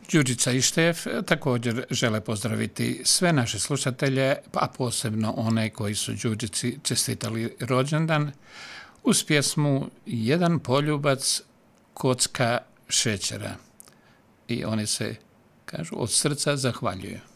Đurđica i Štef također žele pozdraviti sve naše slušatelje, a posebno one koji su Đurđici čestitali rođendan, uz pjesmu Jedan poljubac, kocka šećera. I oni se, kažu, od srca zahvaljuju.